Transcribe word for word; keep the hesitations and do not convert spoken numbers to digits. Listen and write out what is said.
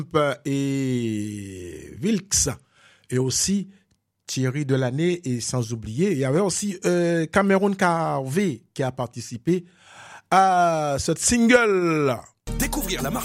et Wilkes et aussi Thierry Delannay et sans oublier, il y avait aussi euh, Cameron Carvey qui a participé à ce single. Découvrir la marque